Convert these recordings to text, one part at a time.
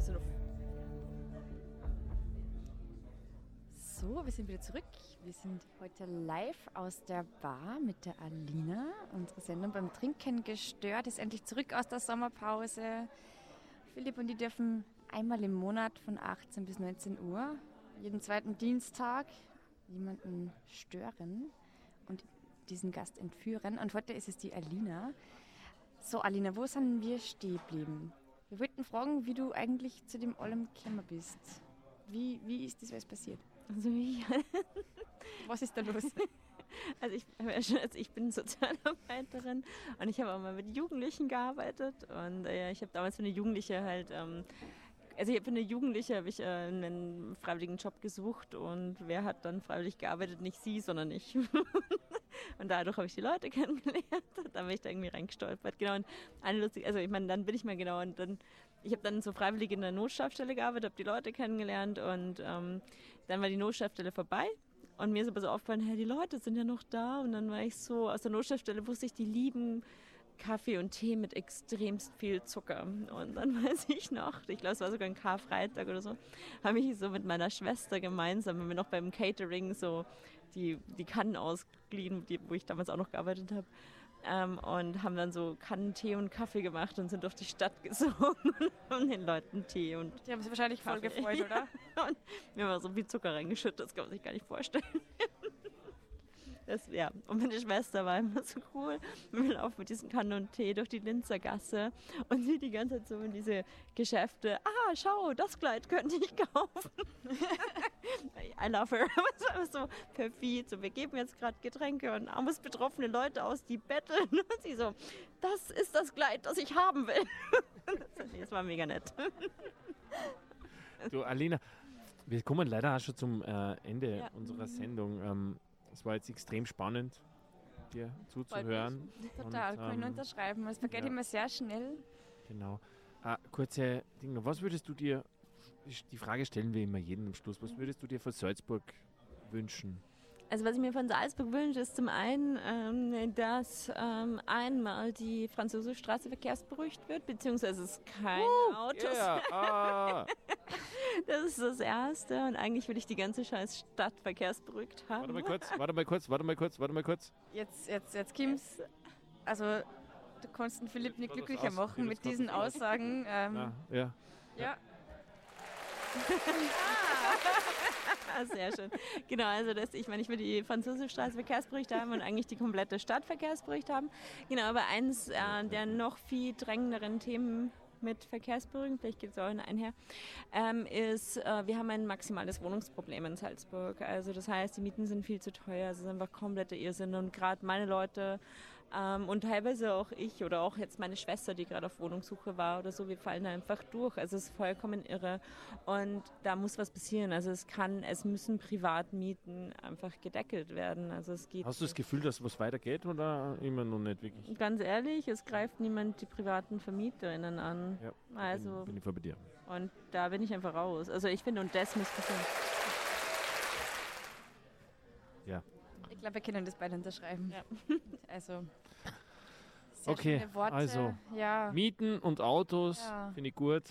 Also noch. So, wir sind wieder zurück. Wir sind heute live aus der Bar mit der Alina. Unsere Sendung beim Trinken gestört ist endlich zurück aus der Sommerpause. Philipp und die dürfen einmal im Monat von 18 bis 19 Uhr, jeden zweiten Dienstag, jemanden stören und diesen Gast entführen. Und heute ist es die Alina. So, Alina, wo sind wir stehen geblieben? Wir wollten fragen, wie du eigentlich zu dem allem gekommen bist. Wie ist das alles passiert? Also wie? Was ist da los? Also ich bin Sozialarbeiterin und ich habe auch mal mit Jugendlichen gearbeitet und ich habe damals für eine Jugendliche halt, für eine Jugendliche habe ich einen freiwilligen Job gesucht und wer hat dann freiwillig gearbeitet? Nicht sie, sondern ich. Und dadurch habe ich die Leute kennengelernt und dann bin ich da irgendwie reingestolpert. Genau, und dann bin ich mal genau und dann, ich habe dann so freiwillig in der Notschlafstelle gearbeitet, habe die Leute kennengelernt und dann war die Notschlafstelle vorbei und mir ist aber so aufgefallen, hey, die Leute sind ja noch da und dann war ich so, aus der Notschlafstelle wusste ich, die lieben Kaffee und Tee mit extremst viel Zucker. Und dann weiß ich noch, ich glaube, es war sogar ein Karfreitag oder so, habe ich so mit meiner Schwester gemeinsam, wenn wir noch beim Catering so die Kannen ausgeliehen, wo ich damals auch noch gearbeitet habe, und haben dann so Kannen Tee und Kaffee gemacht und sind durch die Stadt gezogen und haben den Leuten Tee und Die haben sich wahrscheinlich voll gefreut, oder? Und mir war so viel Zucker reingeschüttet, das kann man sich gar nicht vorstellen. Und meine Schwester war immer so cool. Wir laufen mit diesen Kannen und Tee durch die Linzer Gasse und sie die ganze Zeit so in diese Geschäfte. Ah, schau, das Kleid könnte ich kaufen. I love her. Aber so perfid. So, wir geben jetzt gerade Getränke und armes betroffene Leute aus, die betteln. Und sie so, das ist das Kleid, das ich haben will. Das war mega nett. Du, Alina, wir kommen leider auch schon zum Ende unserer Sendung. Es war jetzt extrem spannend, dir zuzuhören. Total, kann ich nur unterschreiben. Es vergeht immer sehr schnell. Genau. Kurze Dinge. Was würdest du dir, die Frage stellen wir immer jedem am Schluss, was würdest du dir von Salzburg wünschen? Also was ich mir von Salzburg wünsche, ist zum einen, dass einmal die Franz-Josef-Straße verkehrsberuhigt wird, beziehungsweise es keine Autos. Yeah. Das ist das Erste und eigentlich will ich die ganze scheiß Stadt verkehrsberuhigt haben. Warte mal kurz. Jetzt Kims, also du kannst den Philipp nicht glücklicher machen mit diesen Aussagen. Ja. Sehr schön. Genau, also ich will die Franz-Josef-Straße verkehrsberuhigt haben und eigentlich die komplette Stadt verkehrsberuhigt haben. Genau, aber eins der noch viel drängenderen Themen mit Verkehrsberuhigung, vielleicht geht es auch einher, ist, wir haben ein maximales Wohnungsproblem in Salzburg. Also das heißt, die Mieten sind viel zu teuer, es ist einfach kompletter Irrsinn und gerade meine Leute und teilweise auch ich oder auch jetzt meine Schwester, die gerade auf Wohnungssuche war oder so, wir fallen da einfach durch. Also es ist vollkommen irre und da muss was passieren. Also es müssen Privatmieten einfach gedeckelt werden. Also es geht. Hast du das Gefühl, dass was weitergeht oder immer noch nicht wirklich? Ganz ehrlich, es greift niemand die privaten VermieterInnen an. Ja, also, bin ich voll bei dir. Und da bin ich einfach raus. Also ich finde, und das muss passieren. Ja. Ich glaube, wir können das beide unterschreiben. Ja. Also, sehr okay, schöne Worte. also Ja. Mieten und Autos finde ich gut.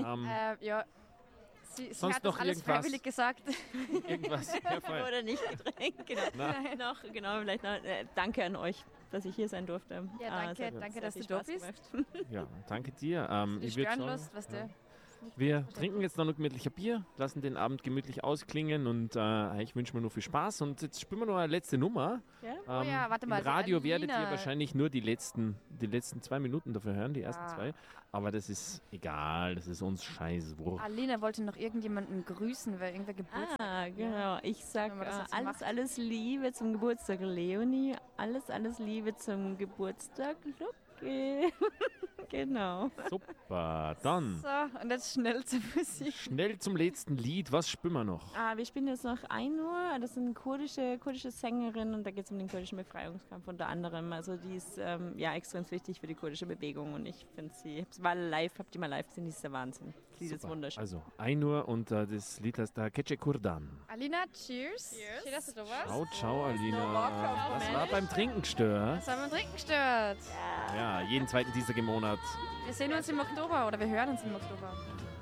Sie sonst hat das noch alles irgendwas? freiwillig gesagt. Irgendwas. Ja, voll. Oder nicht gedrängt. Genau. Vielleicht noch, danke an euch, dass ich hier sein durfte. Ja, danke, dass du da bist. Ja, danke dir. Ich würd stören sagen, lässt, weißt du. wir trinken jetzt noch gemütlich ein Bier, lassen den Abend gemütlich ausklingen und ich wünsche mir nur viel Spaß. Und jetzt spielen wir noch eine letzte Nummer. Ja? Warte mal. Im Radio werdet ihr wahrscheinlich nur die letzten 2 Minuten dafür hören, die ersten 2. Aber das ist egal, das ist uns scheißwurscht. Alina wollte noch irgendjemanden grüßen, weil irgendwer Geburtstag hat. Genau. Ich sage alles Liebe zum Geburtstag, Leonie. Alles Liebe zum Geburtstag, Lucky. Genau. Super, dann So, und jetzt schnell zur Musik. schnell zum letzten Lied. Was spielen wir noch? Wir spielen jetzt noch Ainur, das sind kurdische Sängerin und da geht es um den kurdischen Befreiungskampf unter anderem. Also die ist extrem wichtig für die kurdische Bewegung und ich finde sie, hab die mal live gesehen, die ist der Wahnsinn. Das Lied ist wunderschön. Also Ainur und das Lied heißt da Keçe Kurdan. Alina, cheers. Schön, dass du da warst. Ciao, Alina. Das war beim Trinken gestört. Das haben wir Trinken gestört. Ja, jeden zweiten Dienstag im Monat. Wir sehen uns im Oktober oder wir hören uns im Oktober.